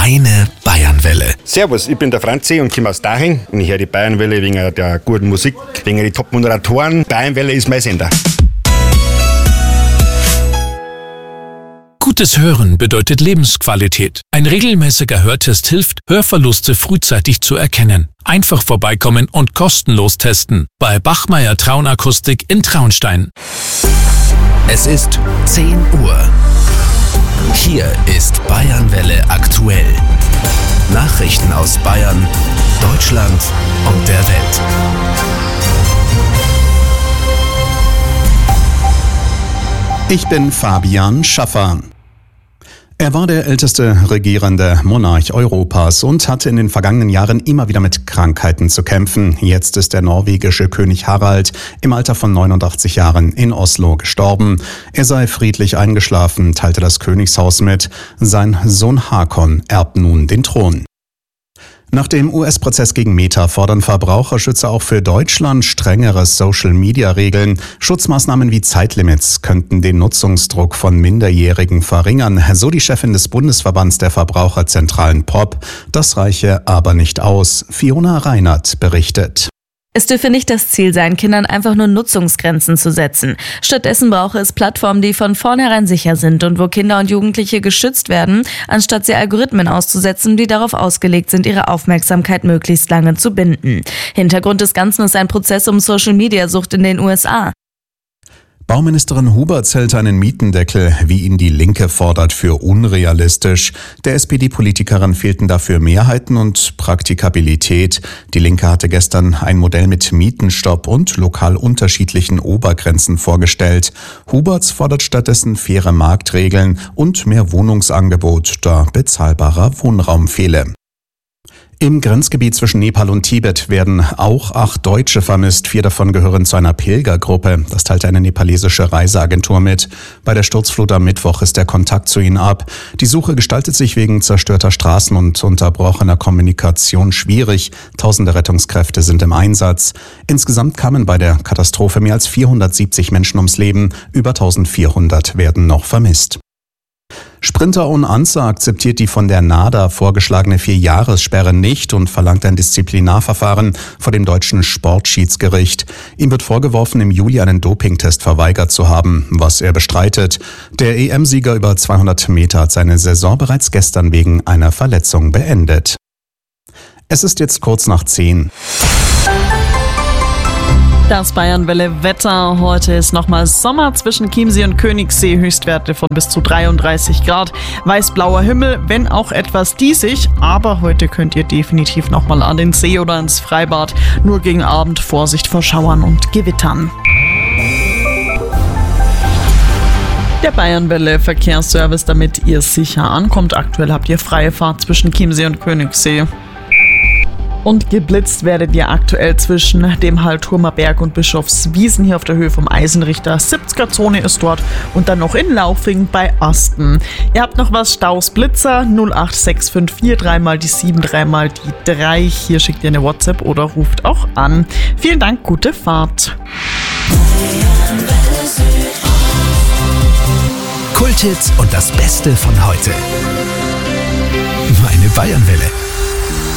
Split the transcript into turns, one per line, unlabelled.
Meine Bayernwelle.
Servus, ich bin der Franzi und komme aus Daching. Und ich höre die Bayernwelle wegen der guten Musik, wegen der Top-Moderatoren. Bayernwelle ist mein Sender.
Gutes Hören bedeutet Lebensqualität. Ein regelmäßiger Hörtest hilft, Hörverluste frühzeitig zu erkennen. Einfach vorbeikommen und kostenlos testen. Bei Bachmeier Traunakustik in Traunstein. Es ist 10 Uhr. Hier ist Bayernwelle aktuell. Nachrichten aus Bayern, Deutschland und der Welt.
Ich bin Fabian Schaffer. Er war der älteste regierende Monarch Europas und hatte in den vergangenen Jahren immer wieder mit Krankheiten zu kämpfen. Jetzt ist der norwegische König Harald im Alter von 89 Jahren in Oslo gestorben. Er sei friedlich eingeschlafen, teilte das Königshaus mit. Sein Sohn Hakon erbt nun den Thron. Nach dem US-Prozess gegen Meta fordern Verbraucherschützer auch für Deutschland strengere Social-Media-Regeln. Schutzmaßnahmen wie Zeitlimits könnten den Nutzungsdruck von Minderjährigen verringern, so die Chefin des Bundesverbands der Verbraucherzentralen POP. Das reiche aber nicht aus. Fiona Reinert berichtet.
Es dürfe nicht das Ziel sein, Kindern einfach nur Nutzungsgrenzen zu setzen. Stattdessen brauche es Plattformen, die von vornherein sicher sind und wo Kinder und Jugendliche geschützt werden, anstatt sie Algorithmen auszusetzen, die darauf ausgelegt sind, ihre Aufmerksamkeit möglichst lange zu binden. Hintergrund des Ganzen ist ein Prozess um Social-Media-Sucht in den USA.
Bauministerin Huberts hält einen Mietendeckel, wie ihn die Linke fordert, für unrealistisch. Der SPD-Politikerin fehlten dafür Mehrheiten und Praktikabilität. Die Linke hatte gestern ein Modell mit Mietenstopp und lokal unterschiedlichen Obergrenzen vorgestellt. Huberts fordert stattdessen faire Marktregeln und mehr Wohnungsangebot, da bezahlbarer Wohnraum fehle. Im Grenzgebiet zwischen Nepal und Tibet werden auch 8 Deutsche vermisst. 4 davon gehören zu einer Pilgergruppe. Das teilte eine nepalesische Reiseagentur mit. Bei der Sturzflut am Mittwoch ist der Kontakt zu ihnen ab. Die Suche gestaltet sich wegen zerstörter Straßen und unterbrochener Kommunikation schwierig. Tausende Rettungskräfte sind im Einsatz. Insgesamt kamen bei der Katastrophe mehr als 470 Menschen ums Leben. Über 1400 werden noch vermisst. Sprinter Un Ansa akzeptiert die von der NADA vorgeschlagene 4-Jahressperre nicht und verlangt ein Disziplinarverfahren vor dem deutschen Sportschiedsgericht. Ihm wird vorgeworfen, im Juli einen Dopingtest verweigert zu haben, was er bestreitet. Der EM-Sieger über 200 Meter hat seine Saison bereits gestern wegen einer Verletzung beendet. Es ist jetzt kurz nach 10.
Das Bayernwelle-Wetter. Heute ist nochmal Sommer zwischen Chiemsee und Königssee. Höchstwerte von bis zu 33 Grad. Weiß-blauer Himmel, wenn auch etwas diesig. Aber heute könnt ihr definitiv nochmal an den See oder ins Freibad. Nur gegen Abend Vorsicht vor Schauern und Gewittern. Der Bayernwelle-Verkehrsservice, damit ihr sicher ankommt. Aktuell habt ihr freie Fahrt zwischen Chiemsee und Königssee. Und geblitzt werdet ihr aktuell zwischen dem Hallturmer Berg und Bischofswiesen hier auf der Höhe vom Eisenrichter. 70er-Zone ist dort und dann noch in Laufing bei Asten. Ihr habt noch was, Staus, Blitzer 08654 3 die 7 3 die 3. Hier schickt ihr eine WhatsApp oder ruft auch an. Vielen Dank, gute Fahrt.
Kulthits und das Beste von heute. Meine Bayernwelle.